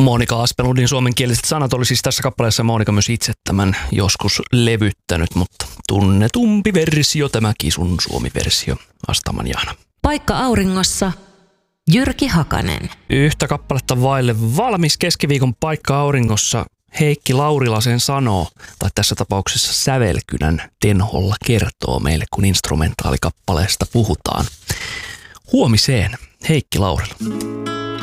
Monika Aspelundin suomenkieliset sanat oli siis tässä kappaleessa. Monika myös itse tämän joskus levyttänyt, mutta tunnetumpi versio, tämä Kisun Suomi-versio, Astaman Jaana. Paikka auringossa, Jyrki Hakanen. Yhtä kappaletta vaille valmis keskiviikon Paikka auringossa. Heikki Laurilasen sanoo, tai tässä tapauksessa Sävelkynän Tenholla kertoo meille, kun instrumentaalikappaleesta puhutaan. Huomiseen, Heikki Laurila.